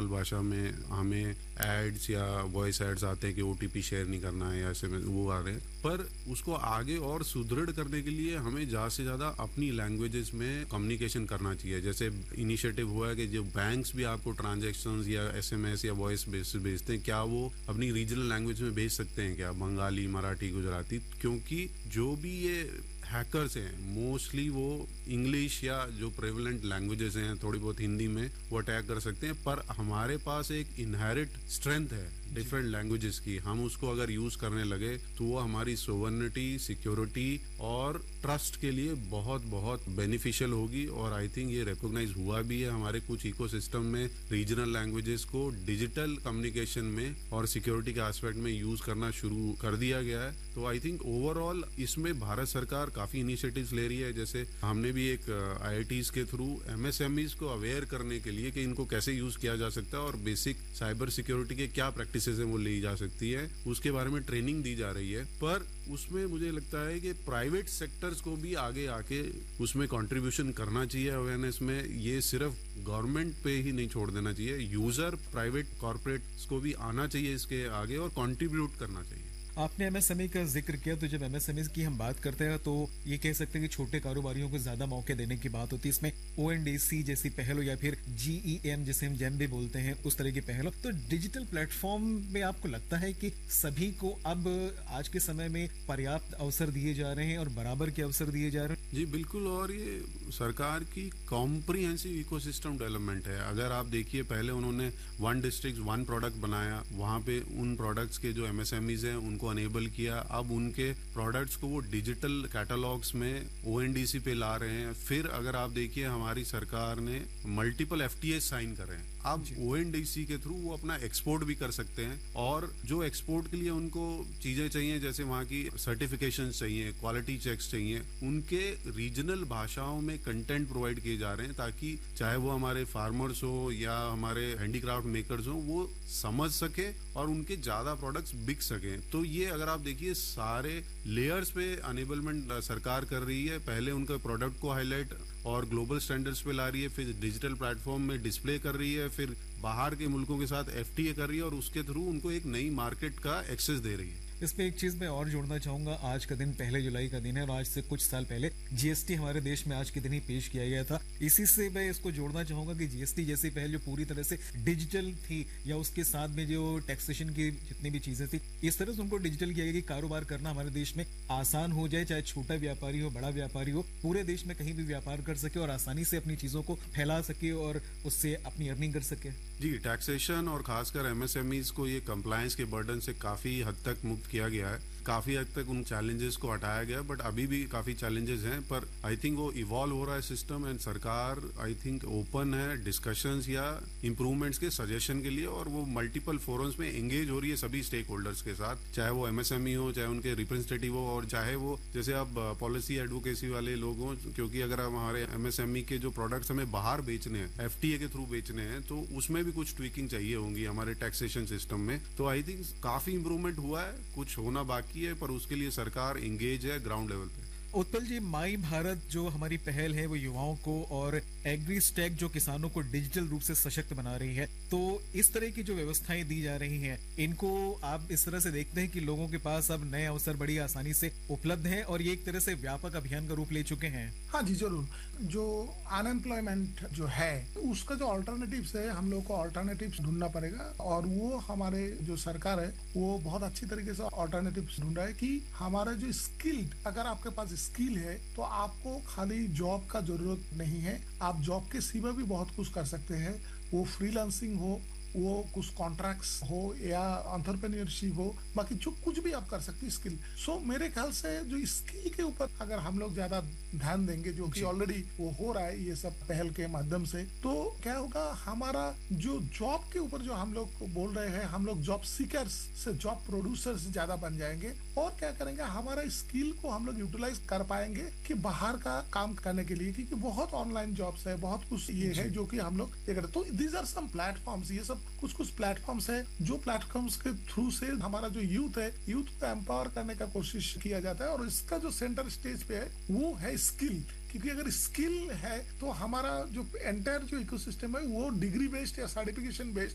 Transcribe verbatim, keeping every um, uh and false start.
Local भाषा में हमें एड्स या वॉइस एड्स आते हैं कि ओटीपी शेयर नहीं करना है या ऐसे में वो आ रहे हैं, पर उसको आगे और सुदृढ़ करने के लिए हमें ज़्यादा से ज़्यादा अपनी लैंग्वेजेस में कम्युनिकेशन करना चाहिए। जैसे इनिशिएटिव हुआ है कि जो बैंक्स भी आपको ट्रांजैक्शंस या एसएमएस या वॉइस बेसिस भेजते हैं, क्या वो अपनी रीजनल लैंग्वेज में भेज सकते हैं क्या, बंगाली, मराठी, गुजराती, क्योंकि जो भी ये हैकर्स हैं मोस्टली वो इंग्लिश या जो प्रेवलेंट लैंग्वेजेस हैं, थोड़ी बहुत हिंदी में वो अटैक कर सकते हैं, पर हमारे पास एक इनहेरिट स्ट्रेंथ है डिफरेंट लैंग्वेजेस की। हम उसको अगर यूज करने लगे तो वो हमारी सोवर्निटी, सिक्योरिटी और ट्रस्ट के लिए बहुत बहुत बेनिफिशियल होगी। और आई थिंक ये रिकॉग्नाइज हुआ भी है हमारे कुछ इकोसिस्टम में, रीजनल लैंग्वेजेस को डिजिटल कम्युनिकेशन में और सिक्योरिटी के एस्पेक्ट में यूज करना शुरू कर दिया गया है। तो आई थिंक ओवरऑल इसमें भारत सरकार काफी इनिशिएटिव्स ले रही है। जैसे हमने भी एक आईआईटीज के थ्रू एमएसएमईज को अवेयर करने के लिए कि इनको कैसे यूज किया जा सकता है और बेसिक साइबर सिक्योरिटी के क्या प्रैक्टिसेस हैं वो ली जा सकती है, उसके बारे में ट्रेनिंग दी जा रही है। पर उसमें मुझे लगता है कि प्राइवेट सेक्टर्स को भी आगे आके उसमें कंट्रीब्यूशन करना चाहिए अवेयरनेस में। ये सिर्फ गवर्नमेंट पे ही नहीं छोड़ देना चाहिए, यूजर, प्राइवेट कॉर्पोरेट्स को भी आना चाहिए इसके आगे और कंट्रीब्यूट करना चाहिए। आपने एमएसएमई का जिक्र किया, तो जब एमएसएमई की हम बात करते हैं तो ये कह सकते हैं कि छोटे कारोबारियों को ज्यादा मौके देने की बात होती है। इसमें ओएनडीसी जैसी पहल हो या फिर जीईएम जिसे हम जेम भी बोलते हैं, उस तरह की पहल हो, तो डिजिटल प्लेटफॉर्म में आपको लगता है कि सभी को अब आज के समय में पर्याप्त अवसर दिए जा रहे हैं और बराबर के अवसर दिए जा रहे हैं? जी बिल्कुल, और ये सरकार की कॉम्प्रिहेंसिव इकोसिस्टम डेवलपमेंट है। अगर आप देखिए, पहले उन्होंने वन डिस्ट्रिक्ट वन प्रोडक्ट बनाया, वहां पे उन प्रोडक्ट्स के जो एमएसएमईज हैं उनको अनेबल किया। अब उनके प्रोडक्ट्स को वो डिजिटल कैटलॉग्स में ओएनडीसी पे ला रहे हैं। फिर अगर आप देखिए, हमारी सरकार ने मल्टीपल एफटीए साइन कर रहे हैं। अब ओएनडीसी के थ्रू वो अपना एक्सपोर्ट भी कर सकते हैं, और जो एक्सपोर्ट के लिए उनको चीजें चाहिए, जैसे वहाँ की सर्टिफिकेशन चाहिए, क्वालिटी चेक्स चाहिए, उनके रीजनल भाषाओं में कंटेंट प्रोवाइड किए जा रहे हैं, ताकि चाहे वो हमारे फार्मर्स हो या हमारे हैंडीक्राफ्ट मेकर्स हो, वो समझ सके और उनके ज्यादा प्रोडक्ट्स बिक सकें। तो ये अगर आप देखिए, सारे लेयर्स पे अनेबलमेंट सरकार कर रही है। पहले उनके प्रोडक्ट को हाईलाइट और ग्लोबल स्टैंडर्ड्स पे ला रही है, फिर डिजिटल प्लेटफॉर्म में डिस्प्ले कर रही है, फिर बाहर के मुल्कों के साथ एफटीए कर रही है, और उसके थ्रू उनको एक नई मार्केट का एक्सेस दे रही है। इसमें एक चीज मैं और जोड़ना चाहूंगा, आज का दिन पहले जुलाई का दिन है और आज से कुछ साल पहले जीएसटी हमारे देश में आज के दिन ही पेश किया गया था। इसी से मैं इसको जोड़ना चाहूंगा कि जीएसटी जैसी पहल जो पूरी तरह से डिजिटल थी, या उसके साथ में जो टैक्सेशन की जितनी भी चीजें थी, इस तरह से उनको डिजिटल किया गया कि कारोबार करना हमारे देश में आसान हो जाए, चाहे छोटा व्यापारी हो, बड़ा व्यापारी हो, पूरे देश में कहीं भी व्यापार कर सके और आसानी से अपनी चीजों को फैला सके और उससे अपनी अर्निंग कर सके। जी, टैक्सेशन और खासकर एमएसएमईज को ये कंप्लायंस के बर्डन से काफी हद तक मुक्त किया गया है। काफी हद तक उन चैलेंजेस को हटाया गया, बट अभी भी काफी चैलेंजेस हैं। पर आई थिंक वो इवॉल्व हो रहा है सिस्टम, एंड सरकार आई थिंक ओपन है डिस्कशंस या इम्प्रूवमेंट्स के सजेशन के लिए, और वो मल्टीपल फोरम्स में एंगेज हो रही है सभी स्टेक होल्डर्स के साथ, चाहे वो एमएसएमई हो, चाहे उनके रिप्रेजेंटेटिव हो, और चाहे वो जैसे अब पॉलिसी एडवोकेसी वाले लोग हों। क्योंकि अगर हमारे एमएसएमई के जो प्रोडक्ट्स हमें बाहर बेचने हैं, एफटीए के थ्रू बेचने हैं, तो उसमें भी कुछ ट्विकिंग चाहिए होंगी हमारे टैक्सेशन सिस्टम में। तो आई थिंक काफी इंप्रूवमेंट हुआ है, कुछ होना बाकी है, पर उसके लिए सरकार एंगेज है ग्राउंड लेवल पे। उत्पल जी, माई भारत जो हमारी पहल है वो युवाओं को और एग्रीस्टेक जो किसानों को डिजिटल रूप से सशक्त बना रही है, तो इस तरह की जो व्यवस्थाएं दी जा रही हैं, इनको आप इस तरह से देखते हैं कि लोगों के पास अब नए अवसर बड़ी आसानी से उपलब्ध हैं और ये एक तरह से व्यापक अभियान का रूप ले चुके हैं? हाँ जी, जरूर। जो अनएम्प्लॉयमेंट जो है उसका जो ऑल्टरनेटिव्स है, हम लोग को ऑल्टरनेटिव्स ढूंढना पड़ेगा, और वो हमारे जो सरकार है वो बहुत अच्छी तरीके से ऑल्टरनेटिव्स ढूंढ रहा है कि हमारा जो स्किल्ड, अगर आपके पास स्किल है तो आपको खाली जॉब का जरूरत नहीं है, आप जॉब के सिवा भी बहुत कुछ कर सकते हैं। वो फ्रीलांसिंग हो, वो कुछ कॉन्ट्रैक्ट्स हो या एंटरप्रेन्योरशिप हो, बाकी जो कुछ भी आप कर सकते हैं स्किल। सो so, मेरे ख्याल से जो स्किल के ऊपर अगर हम लोग ज्यादा ध्यान देंगे, जो कि ऑलरेडी वो हो रहा है ये सब पहल के माध्यम से, तो क्या होगा, हमारा जो जॉब के ऊपर जो हम लोग बोल रहे हैं, हम लोग जॉब सीकर्स से जॉब प्रोड्यूसर्स ज्यादा बन जाएंगे, और क्या करेंगे, हमारा स्किल को हम लोग यूटिलाइज कर पाएंगे कि बाहर का काम करने के लिए, क्योंकि बहुत ऑनलाइन जॉब्स है, बहुत कुछ ये है जो कि हम लोग ये करते। तो दीज आर सम प्लेटफॉर्म्स, ये सब कुछ कुछ प्लेटफॉर्म्स है जो प्लेटफॉर्म्स के थ्रू से हमारा जो यूथ है, यूथ को एम्पावर करने का कोशिश किया जाता है, और इसका जो सेंटर स्टेज पे है वो है स्किल। क्योंकि अगर स्किल है तो हमारा जो एंटायर जो इकोसिस्टम है वो डिग्री बेस्ड या सर्टिफिकेशन बेस्ड